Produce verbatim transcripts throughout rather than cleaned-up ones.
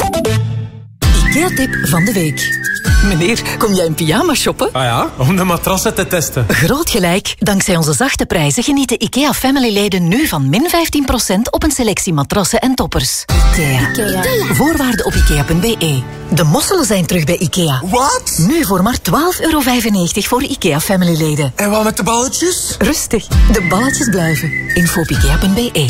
IKEA-tip van de week. Meneer, kom jij in pyjama shoppen? Ah ja, om de matrassen te testen. Groot gelijk. Dankzij onze zachte prijzen genieten IKEA Family-leden nu van min vijftien procent op een selectie matrassen en toppers. IKEA. IKEA. Voorwaarden op ikea punt be. De mosselen zijn terug bij IKEA. Wat? Nu voor maar twaalf euro vijfennegentig voor IKEA Family-leden. En wat met de balletjes? Rustig. De balletjes blijven. Info op ikea punt be.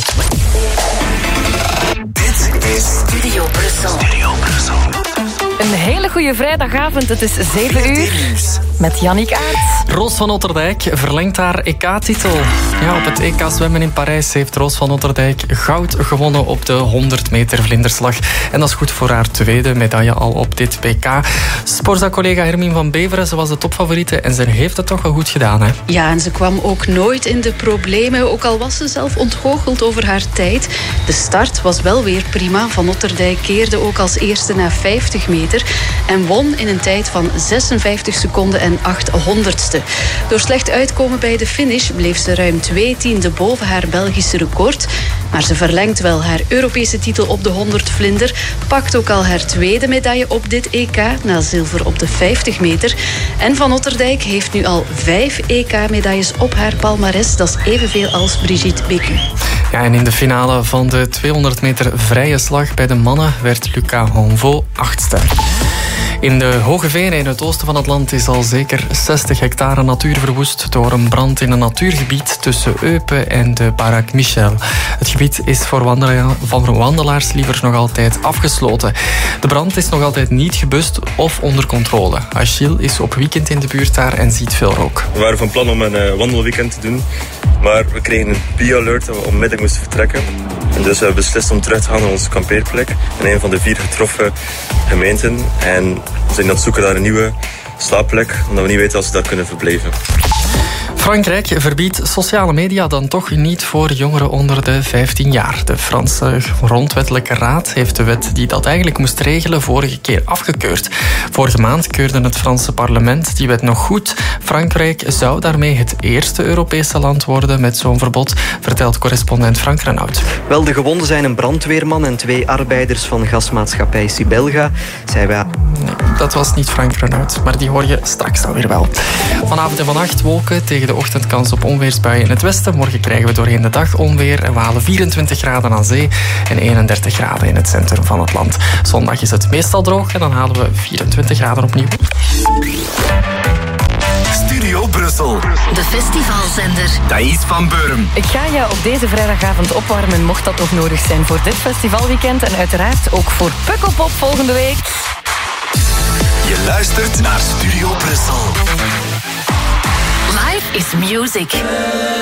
Dit is Studio Brussel. Studio Brussel. Een hele goede vrijdagavond. Het is zeven uur. Met Yannick Aert. Roos van Otterdijk verlengt haar E K-titel. Ja, op het E K zwemmen in Parijs heeft Roos van Otterdijk goud gewonnen op de honderd meter vlinderslag. En dat is goed voor haar tweede medaille al op dit P K. Sporza-collega Hermine van Beveren, ze was de topfavoriete en ze heeft het toch wel goed gedaan, hè? Ja, en ze kwam ook nooit in de problemen, ook al was ze zelf ontgoocheld over haar tijd. De start was wel weer prima. Van Otterdijk keerde ook als eerste na vijftig meter en won in een tijd van zesenvijftig seconden en acht honderdste. Door slecht uitkomen bij de finish bleef ze ruim twee tiende boven haar Belgische record. Maar ze verlengt wel haar Europese titel op de honderd vlinder, pakt ook al haar tweede medaille op dit E K, na zilver op de vijftig meter. En Van Otterdijk heeft nu al vijf E K-medailles op haar palmares. Dat is evenveel als Brigitte Bécu. Ja, en in de finale van de tweehonderd meter vrije slag bij de mannen werd Lucas Honvo achtste. In de Hoge Venen in het oosten van het land is al zeker zestig hectare natuur verwoest door een brand in een natuurgebied tussen Eupen en de Barak Michel. Het gebied is voor wandela- van wandelaars liever nog altijd afgesloten. De brand is nog altijd niet gebust of onder controle. Achille is op weekend in de buurt daar en ziet veel rook. We waren van plan om een uh, wandelweekend te doen, maar we kregen een B-alert dat we onmiddellijk moesten vertrekken. En dus hebben we beslist om terug te gaan naar onze kampeerplek in een van de vier getroffen gemeenten. En we zijn aan het zoeken naar een nieuwe slaapplek, omdat we niet weten of ze daar kunnen verblijven. Frankrijk verbiedt sociale media dan toch niet voor jongeren onder de vijftien jaar. De Franse grondwettelijke raad heeft de wet die dat eigenlijk moest regelen vorige keer afgekeurd. Vorige maand keurde het Franse parlement die wet nog goed. Frankrijk zou daarmee het eerste Europese land worden met zo'n verbod, vertelt correspondent Frank Renaud. Wel, de gewonden zijn een brandweerman en twee arbeiders van gasmaatschappij Sibelga. Zij wij... Nee, dat was niet Frank Renaud, maar die hoor je straks dan weer wel. Vanavond en vannacht wolken, tegen de ochtend kans op onweersbuien in het westen. Morgen krijgen we doorheen de dag onweer en we halen vierentwintig graden aan zee en eenendertig graden in het centrum van het land. Zondag is het meestal droog en dan halen we vierentwintig graden opnieuw. Studio Brussel. De festivalzender. Thais van Beuren. Ik ga je op deze vrijdagavond opwarmen, mocht dat nog nodig zijn voor dit festivalweekend. En uiteraard ook voor Pukkelpop volgende week. Je luistert naar Studio Brussel. Life is music.